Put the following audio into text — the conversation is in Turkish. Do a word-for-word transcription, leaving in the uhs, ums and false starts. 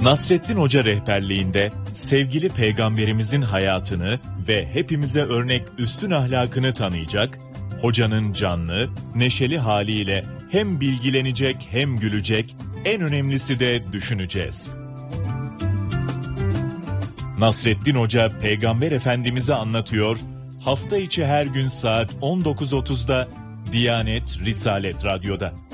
Nasreddin Hoca rehberliğinde sevgili peygamberimizin hayatını ve hepimize örnek üstün ahlakını tanıyacak, hocanın canlı, neşeli haliyle hem bilgilenecek hem gülecek, en önemlisi de düşüneceğiz. Nasreddin Hoca Peygamber Efendimiz'i anlatıyor, hafta içi her gün saat on dokuz otuzda Diyanet Risalet Radyo'da.